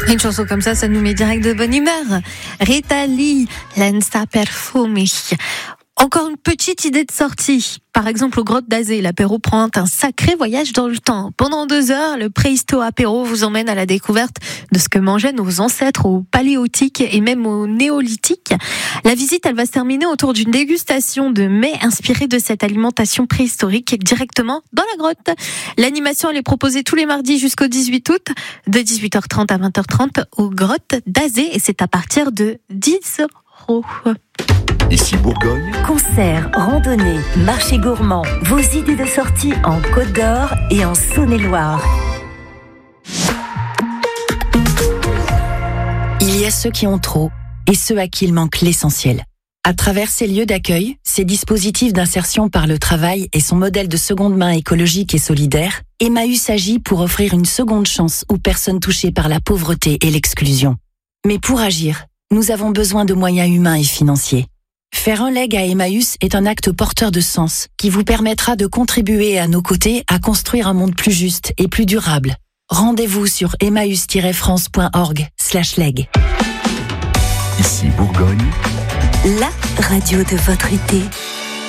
Une chanson comme ça nous met direct de bonne humeur. Rita Lee, Lenza Perfumi. Encore une petite idée de sortie. Par exemple, aux grottes d'Azé, l'apéro prend un sacré voyage dans le temps. Pendant 2 heures, le Préhisto-apéro vous emmène à la découverte de ce que mangeaient nos ancêtres au Paléolithique et même au Néolithique. La visite, elle va se terminer autour d'une dégustation de mets inspirés de cette alimentation préhistorique directement dans la grotte. L'animation, elle est proposée tous les mardis jusqu'au 18 août, de 18h30 à 20h30 aux grottes d'Azé, et c'est à partir de 10 €. Ici Bourgogne. Concerts, randonnées, marchés gourmands, vos idées de sortie en Côte d'Or et en Saône-et-Loire. Il y a ceux qui ont trop et ceux à qui il manque l'essentiel. À travers ces lieux d'accueil, ces dispositifs d'insertion par le travail et son modèle de seconde main écologique et solidaire, Emmaüs agit pour offrir une seconde chance aux personnes touchées par la pauvreté et l'exclusion. Mais pour agir, nous avons besoin de moyens humains et financiers. Faire un leg à Emmaüs est un acte porteur de sens qui vous permettra de contribuer à nos côtés à construire un monde plus juste et plus durable. Rendez-vous sur emmaüs-france.org/leg. Ici Bourgogne. La radio de votre été.